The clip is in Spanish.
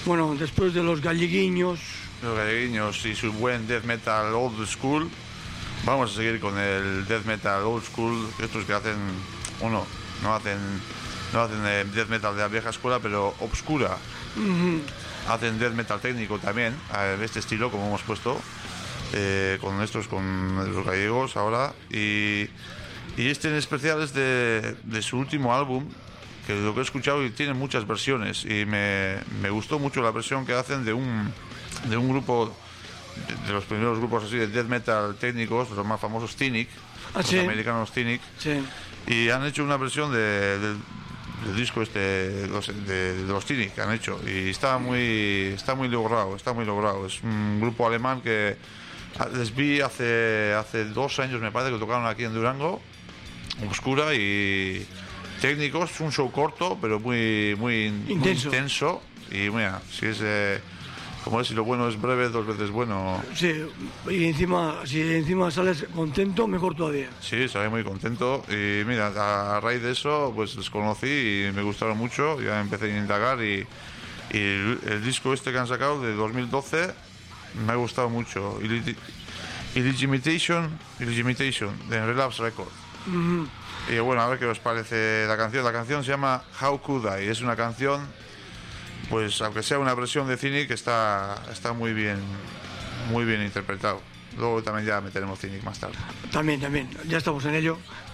Bueno, después de los galleguiños. Los galleguiños y su buen death metal old school, vamos a seguir con el death metal old school. Estos que hacen, bueno, no hacen death metal de la vieja escuela, pero obscura. Hacen death metal técnico también, de este estilo, como hemos puesto, con los gallegos ahora. Y este en especial es de su último álbum, que lo que he escuchado, y tiene muchas versiones, y me gustó mucho la versión que hacen de un grupo, de los primeros grupos así de death metal técnicos, los más famosos, Cynic, los americanos Cynic, y han hecho una versión del disco de los Cynic que han hecho, y está muy logrado. Es un grupo alemán que les vi hace 2 años, me parece, que tocaron aquí en Durango, obscura y técnicos. Es un show corto pero muy intenso, y mira, como es, si lo bueno es breve, 2 veces bueno. Sí, y si encima sales contento, mejor todavía. Sí, salí muy contento, y mira, a raíz de eso pues los conocí y me gustaron mucho. Ya empecé a indagar, y el disco este que han sacado de 2012 me ha gustado mucho. Illegimitation de Relapse Records. Y bueno, a ver qué os parece la canción. La canción se llama How Could I, y es una canción, pues aunque sea una versión de Cynic, está muy bien interpretado. Luego también ya meteremos Cynic más tarde. También, ya estamos en ello.